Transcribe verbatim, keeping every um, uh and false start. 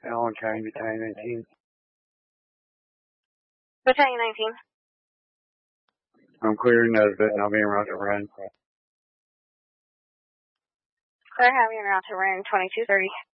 Allen County, Battalion nineteen. Battalion nineteen. I'm clearing Nesbitt and I'll be en route to Ren. Clear, having en route to Ren twenty-two thirty.